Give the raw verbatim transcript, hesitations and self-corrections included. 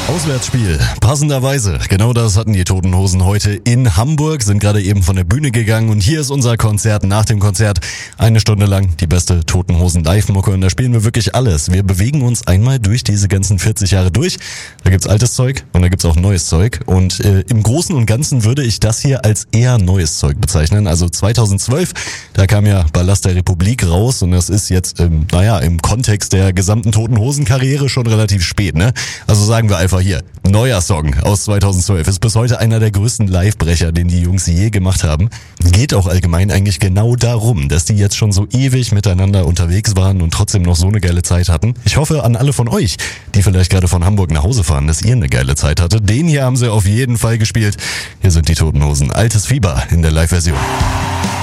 Auswärtsspiel, passenderweise. Genau das hatten die Toten Hosen heute in Hamburg, sind gerade eben von der Bühne gegangen und hier ist unser Konzert. Nach dem Konzert eine Stunde lang die beste Toten Hosen Live-Mucke und da spielen wir wirklich alles. Wir bewegen uns einmal durch diese ganzen vierzig Jahre durch. Da gibt's altes Zeug und da gibt's auch neues Zeug und äh, im Großen und Ganzen würde ich das hier als eher neues Zeug bezeichnen. Also zweitausendzwölf, da kam ja Ballast der Republik raus und das ist jetzt, ähm, naja, im Kontext der gesamten Toten Hosen Karriere schon relativ spät, ne? Also sagen wir einfach hier, neuer Song aus zweitausendzwölf ist bis heute einer der größten Livebrecher, den die Jungs je gemacht haben. Geht auch allgemein eigentlich genau darum, dass die jetzt schon so ewig miteinander unterwegs waren und trotzdem noch so eine geile Zeit hatten. Ich hoffe an alle von euch, die vielleicht gerade von Hamburg nach Hause fahren, dass ihr eine geile Zeit hattet. Den hier haben sie auf jeden Fall gespielt. Hier sind die Toten Hosen. Altes Fieber in der Live-Version.